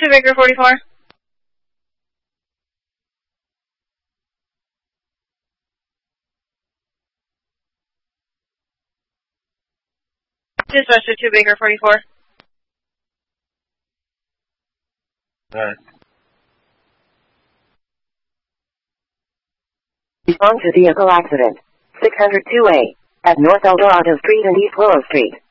2 Baker 44. Dispatch to 2 Baker 44. Alright. Respond to vehicle accident. 602A. At North Eldorado Street and East Willow Street.